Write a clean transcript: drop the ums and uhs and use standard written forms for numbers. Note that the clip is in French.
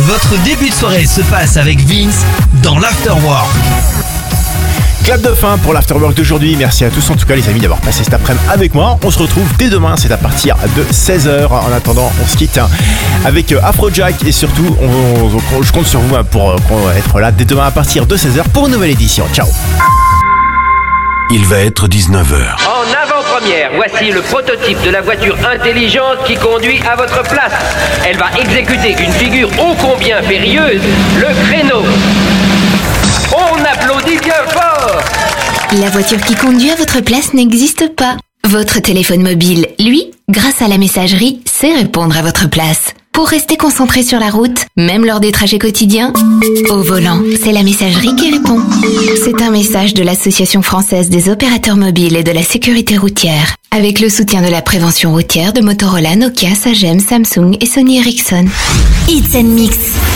Votre début de soirée se passe avec Vince dans l'Afterwork. Clap de fin pour l'Afterwork d'aujourd'hui. Merci à tous en tout cas les amis d'avoir passé cet après-midi avec moi. On se retrouve dès demain, c'est à partir de 16h. En attendant, on se quitte avec Afrojack et surtout, je compte sur vous pour être là dès demain à partir de 16h pour une nouvelle édition. Ciao. Il va être 19h. En avant-première, voici le prototype de la voiture intelligente qui conduit à votre place. Elle va exécuter une figure ô combien périlleuse, le créneau. On applaudit bien fort. La voiture qui conduit à votre place n'existe pas. Votre téléphone mobile, lui, grâce à la messagerie, sait répondre à votre place. Pour rester concentré sur la route, même lors des trajets quotidiens, au volant, c'est la messagerie qui répond. C'est un message de l'Association française des opérateurs mobiles et de la sécurité routière, avec le soutien de la prévention routière de Motorola, Nokia, Sagem, Samsung et Sony Ericsson. Hits & Mix.